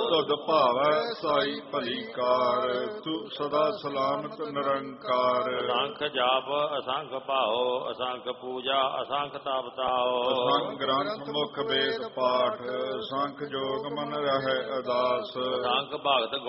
ਤੁਧ ਭਾਵੈ ਸਾਈ ਭਲੀ ਕਾਰ, ਤੂੰ ਸਦਾ ਸਲਾਮਤ ਨਿਰੰਕਾਰ। ਅਸੰਖ ਜਾਪ ਅਸੰਖ ਭਾਓ, ਅਸੰਖ ਪੂਜਾ ਅਸੰਖ ਤਪ ਤਾਓ। ਅਸੰਖ ਗ੍ਰੰਥ ਮੁਖ ਵੇਦ ਪਾਠ, ਅਸੰਖ ਜੋਗ ਮਨ ਰਹਿ ਅਦਾਸ। ਅਸੰਖ ਭਗਤ